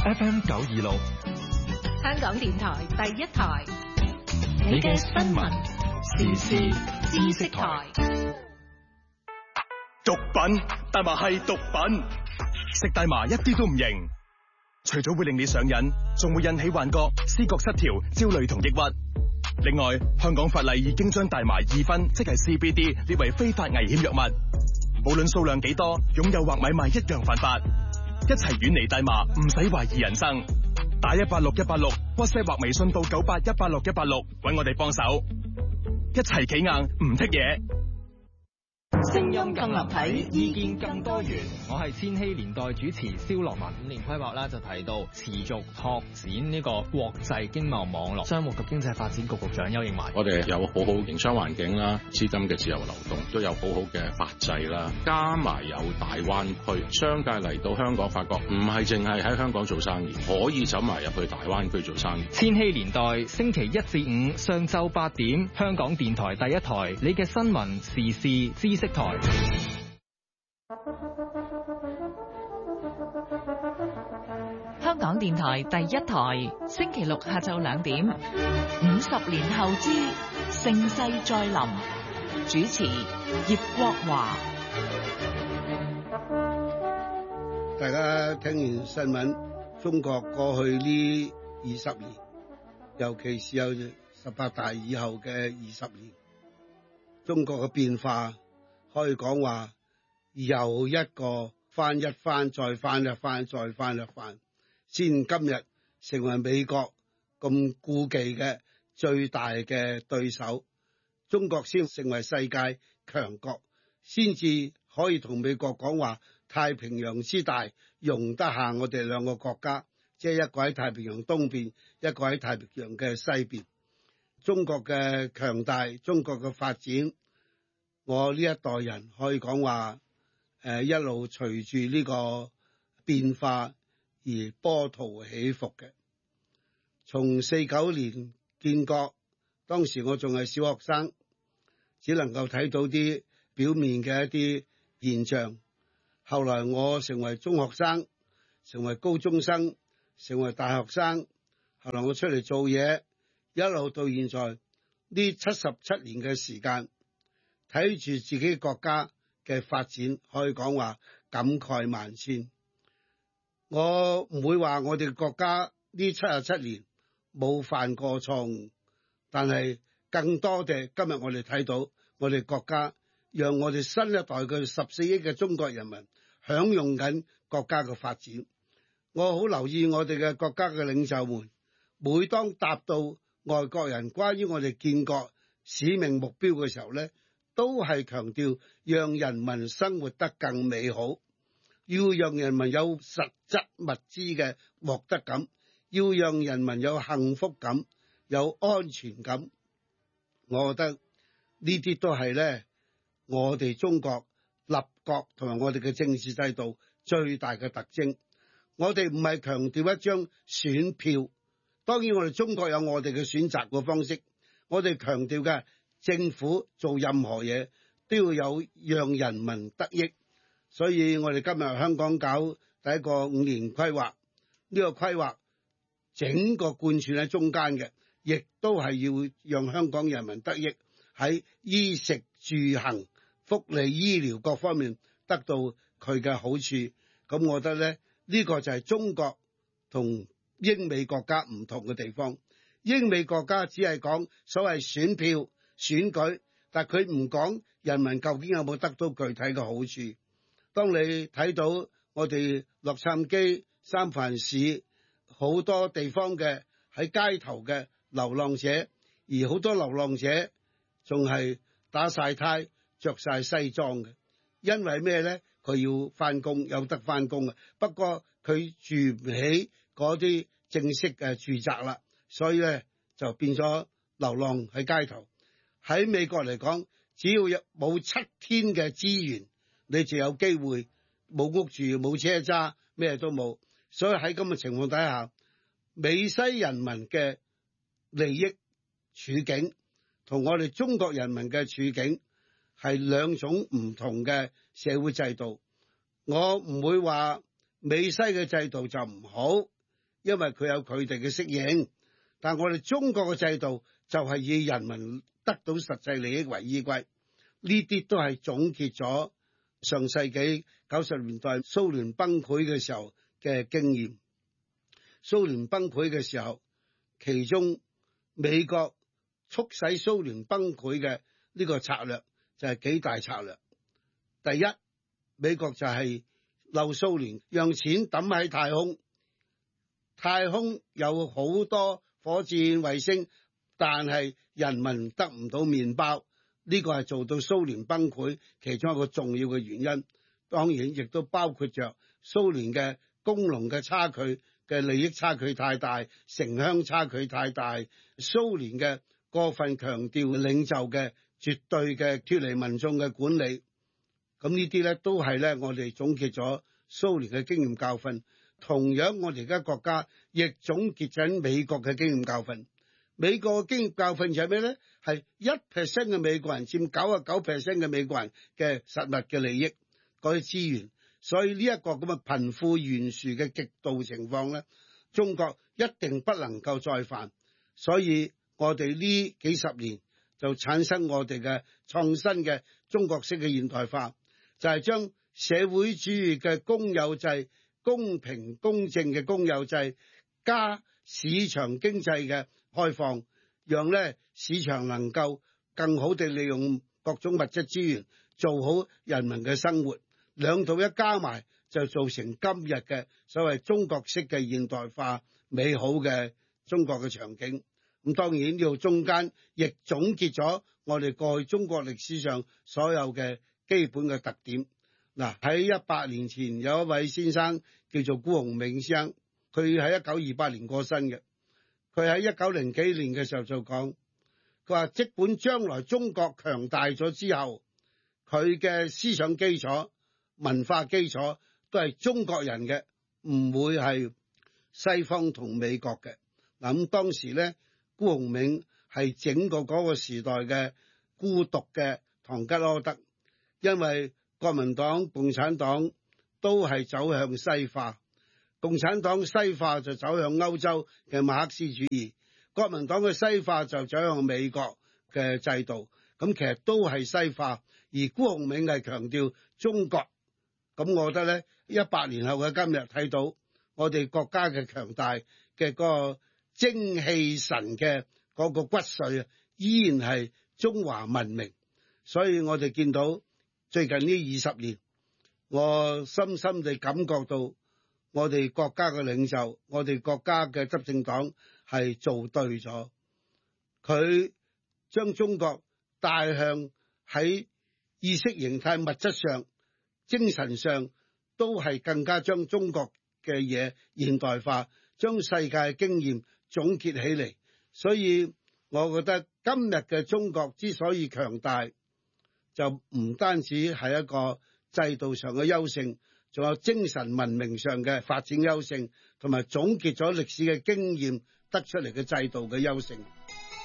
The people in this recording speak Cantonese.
FM 926， 香港電台第一台，你嘅新聞時事知識台。 毒品，大麻係毒品，食大麻一啲都唔型，除咗會令你上癮，仲會引起幻覺、思覺失調、焦慮同抑鬱。另外，香港法例已經將大麻二酚，即係 CBD 列為非法危險藥物，無論數量幾多，擁有或買賣一樣犯法。一齊遠離大麻，唔使懷疑人生。打186186 ，WhatsApp 或微信到98186 揾我哋幫手，一齊企硬唔剔嘢。 聲音更立體，意見更多元。我係千禧年代主持蕭樂文。5年規劃啦，就提到持續拓展呢個國際經貿網絡。商務及經濟發展局局長丘應樺， 我哋有好好營商環境啦，資金嘅自由流動，都有好好嘅法制啦，加埋有大灣區，商界嚟到香港發覺唔係淨係喺香港做生意，可以走埋入去大灣區做生意。 千禧年代星期1至5上晝8點，香港電台第一台，你嘅新聞時事知識台。 香港電台第一台，星期六下晝2點，50年後之盛世再臨，主持葉國華。 大家聽完新聞，中國過去呢20年，尤其是有18大以後嘅20年，中國嘅變化可以講話由一個翻一番，再翻一番，再翻一番，先今日成為美國咁顧忌嘅最大嘅對手，中國先成為世界強國，先至可以同美國講話太平洋之大容得下我哋兩個國家，即係一個喺太平洋東邊，一個喺太平洋嘅西邊。中國嘅強大，中國嘅發展，我呢一代人可以講話一路隨住呢個變化而波濤起伏嘅。從49年建國，當時我仲係小學生，只能夠睇到啲表面嘅一啲現象。後來我成為中學生，成為高中生，成為大學生，後來我出嚟做嘢，一路到現在呢77年嘅時間，睇住自己國家嘅發展，可以講話感慨萬千。我唔會話我哋國家呢77年冇犯過錯誤，但係更多嘅今日我哋睇到我哋國家讓我哋新一代嘅14億嘅中國人民享用緊國家嘅發展。我好留意我哋嘅國家嘅領袖們，每當答到外國人關於我哋建國使命目標嘅時候呢，都係強調讓人民生活得更美好，要讓人民有實質物資嘅獲得感，要讓人民有幸福感，有安全感。我覺得呢啲都係呢我哋中國立國同埋我哋嘅政治制度最大嘅特徵。我哋唔係強調一張選票，當然我哋中國有我哋嘅選擇嘅方式，我哋強調嘅政府做任何嘢都要有讓人民得益。所以我哋今日香港搞第一個5年規劃，呢個規劃整個貫穿喺中間嘅，亦都係要讓香港人民得益，喺衣食住行、福利、醫療各方面得到佢嘅好處。咁我覺得咧，呢個就係中國同英美國家唔同嘅地方。英美國家只係講所謂選票選舉，但佢唔講人民究竟有冇得到具體嘅好處。當你睇到我哋洛杉磯、三藩市好多地方嘅喺街頭嘅流浪者，而好多流浪者仲係打晒呔、着晒西裝嘅，因為咩呢？佢要翻工，有得翻工啊。不過佢住唔起嗰啲正式嘅住宅啦，所以咧就變咗流浪喺街頭。喺美國嚟講，只要有冇7天嘅資源，你就有機會冇屋住、冇車揸，咩都冇。所以喺咁嘅情況底下，美西人民嘅利益處境同我哋中國人民嘅處境係兩種唔同嘅社會制度。我唔會話美西嘅制度就唔好， 因為佢有佢哋嘅適應。但我哋中國嘅制度就係以人民得到實際利益為依歸，呢啲都係總結咗上世紀90年代蘇聯崩潰嘅時候嘅經驗。蘇聯崩潰嘅時候，其中美國促使蘇聯崩潰嘅呢個策略就係幾大策略。第一，美國就係漏蘇聯，讓錢抌喺太空，太空有好多火箭衛星，但係人民得唔到麵包，呢個係做到蘇聯崩潰其中一個重要嘅原因。當然亦都包括着蘇聯嘅工農嘅差距嘅利益差距太大，城鄉差距太大，蘇聯嘅過分強調領袖嘅絕對嘅脫離民眾嘅管理。咁呢啲咧都係咧我哋總結咗蘇聯嘅經驗教訓。同樣我哋而家國家亦總結緊美國嘅經驗教訓。美國嘅經驗教訓就係咩咧？係 1% 嘅美國人佔 99% 嘅美國人嘅實物嘅利益嗰啲資源。所以呢一個咁嘅貧富懸殊嘅極度情況咧，中國一定不能夠再犯。所以我哋呢幾十年就產生我哋嘅創新嘅中國式嘅現代化，就係將社會主義嘅公有制、公平公正嘅公有制加市場經濟嘅開放，讓咧市場能夠更好地利用各種物質資源，做好人民嘅生活。兩套一加埋就造成今日嘅所謂中國式嘅現代化美好嘅中國嘅場景。咁當然呢度中間亦總結咗我哋過去中國歷史上所有嘅基本嘅特點。嗱，喺100年前有一位先生叫做辜鴻銘先生，佢喺1928年過身嘅。佢喺1900幾年嘅時候就講，佢話即管將來中國強大咗之後，佢嘅思想基礎、文化基礎都係中國人嘅，唔會係西方同美國嘅。嗱，咁當時咧，辜鴻銘係整個嗰個時代嘅孤獨嘅唐吉訶德，因為國民黨、共產黨都係走向西化，共產黨西化就走向歐洲嘅馬克思主義，國民黨嘅西化就走向美國嘅制度，咁其實都係西化，而辜鴻銘係強調中國。咁我覺得咧，100年後嘅今日睇到我哋國家嘅強大嘅嗰個精氣神嘅嗰個骨髓啊，依然係中華文明。所以我哋見到最近呢20年，我深深地感覺到我哋國家嘅領袖，我哋國家嘅執政黨係做對咗，佢將中國帶向喺意識形態、物質上、精神上都係更加將中國嘅嘢現代化，將世界經驗總結起嚟。所以我覺得今日嘅中國之所以強大，就唔單止係一個制度上嘅優勝，仲有精神文明上嘅發展優勝，同埋總結咗歷史嘅經驗得出嚟嘅制度嘅優勝。